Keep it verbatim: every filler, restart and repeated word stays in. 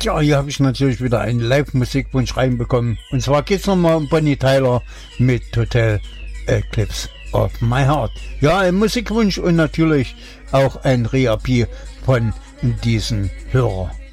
Tja, hier habe ich natürlich wieder einen Live-Musikwunsch reinbekommen. Und zwar geht es nochmal um Bonnie Tyler mit Total Eclipse of My Heart. Ja, ein Musikwunsch und natürlich auch ein Reappell von diesem Hörer.